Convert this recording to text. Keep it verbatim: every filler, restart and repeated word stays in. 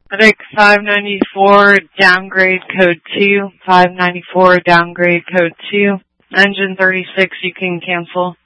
Medic five ninety-four, downgrade code two. five ninety-four, downgrade code two. Engine thirty-six, you can cancel.